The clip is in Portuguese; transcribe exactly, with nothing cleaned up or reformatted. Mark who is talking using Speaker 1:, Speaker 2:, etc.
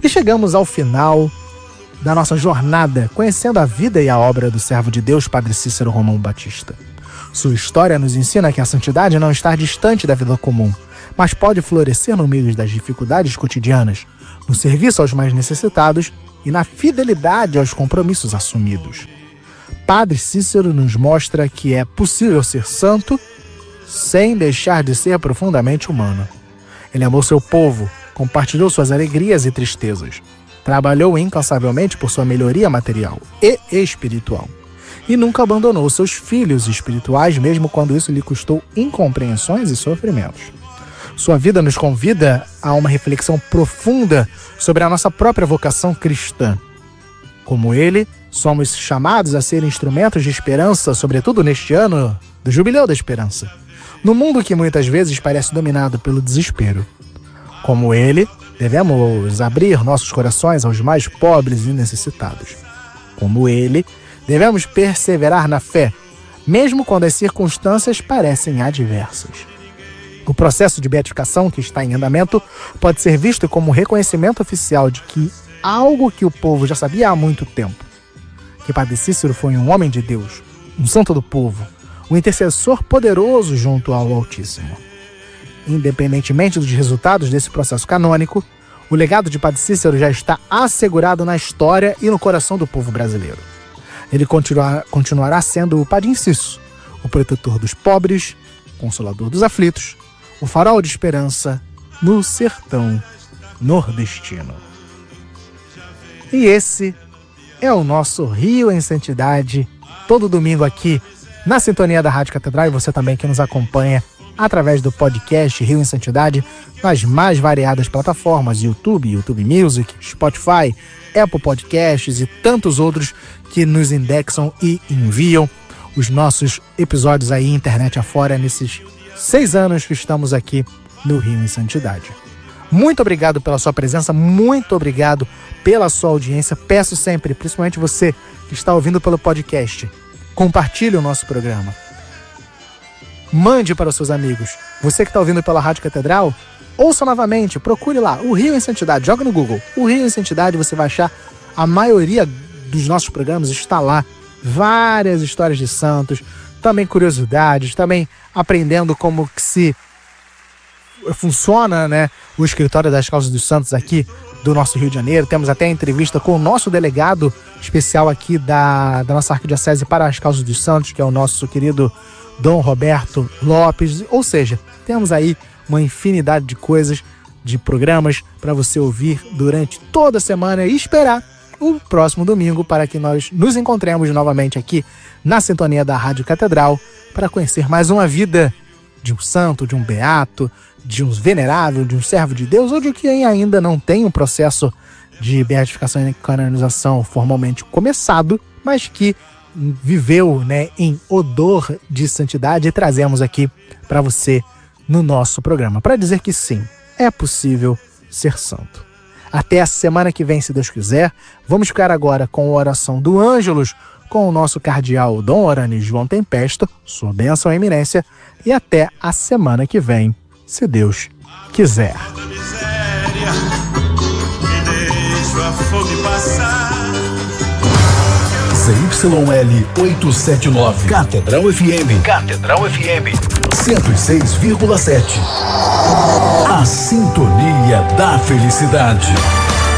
Speaker 1: E chegamos ao final da nossa jornada, conhecendo a vida e a obra do servo de Deus, Padre Cícero Romão Batista. Sua história nos ensina que a santidade não está distante da vida comum, mas pode florescer no meio das dificuldades cotidianas, no serviço aos mais necessitados e na fidelidade aos compromissos assumidos. Padre Cícero nos mostra que é possível ser santo sem deixar de ser profundamente humano. Ele amou seu povo, compartilhou suas alegrias e tristezas, trabalhou incansavelmente por sua melhoria material e espiritual, e nunca abandonou seus filhos espirituais, mesmo quando isso lhe custou incompreensões e sofrimentos. Sua vida nos convida a uma reflexão profunda sobre a nossa própria vocação cristã. Como ele, somos chamados a ser instrumentos de esperança, sobretudo neste ano do Jubileu da Esperança, no mundo que muitas vezes parece dominado pelo desespero. Como ele, devemos abrir nossos corações aos mais pobres e necessitados. Como ele, devemos perseverar na fé, mesmo quando as circunstâncias parecem adversas. O processo de beatificação que está em andamento pode ser visto como reconhecimento oficial de que algo que o povo já sabia há muito tempo, que Padre Cícero foi um homem de Deus, um santo do povo, um intercessor poderoso junto ao Altíssimo. Independentemente dos resultados desse processo canônico, o legado de Padre Cícero já está assegurado na história e no coração do povo brasileiro. Ele continuará, continuará sendo o Padre Inciso, o protetor dos pobres, consolador dos aflitos, o farol de esperança no sertão nordestino. E esse é o nosso Rio em Santidade, todo domingo aqui na sintonia da Rádio Catedral, e você também que nos acompanha através do podcast Rio em Santidade nas mais variadas plataformas, YouTube, YouTube Music, Spotify, Apple Podcasts e tantos outros que nos indexam e enviam os nossos episódios aí internet afora nesses seis anos que estamos aqui no Rio em Santidade. Muito obrigado pela sua presença, muito obrigado pela sua audiência. Peço sempre, principalmente você que está ouvindo pelo podcast, compartilhe o nosso programa. Mande para os seus amigos. Você que está ouvindo pela Rádio Catedral, ouça novamente, procure lá, o Rio em Santidade, joga no Google. O Rio em Santidade, você vai achar a maioria dos nossos programas está lá. Várias histórias de santos, também curiosidades, também aprendendo como que se funciona, né, o escritório das causas dos santos aqui do nosso Rio de Janeiro. Temos até entrevista com o nosso delegado especial aqui da, da nossa arquidiocese para as causas dos santos, que é o nosso querido Dom Roberto Lopes. Ou seja, temos aí uma infinidade de coisas, de programas para você ouvir durante toda a semana e esperar o próximo domingo para que nós nos encontremos novamente aqui na sintonia da Rádio Catedral para conhecer mais uma vida de um santo, de um beato, de um venerável, de um servo de Deus ou de quem ainda não tem um processo de beatificação e canonização formalmente começado, mas que viveu, né, em odor de santidade, e trazemos aqui para você no nosso programa, para dizer que sim, é possível ser santo. Até a semana que vem, se Deus quiser. Vamos ficar agora com a oração do Ângelus, com o nosso cardeal Dom Orani João Tempesto, sua bênção e eminência, e até a semana que vem, se Deus quiser.
Speaker 2: Z Y L oitocentos e setenta e nove, Catedral F M, Catedral F M cento e seis vírgula sete. A sintonia da felicidade.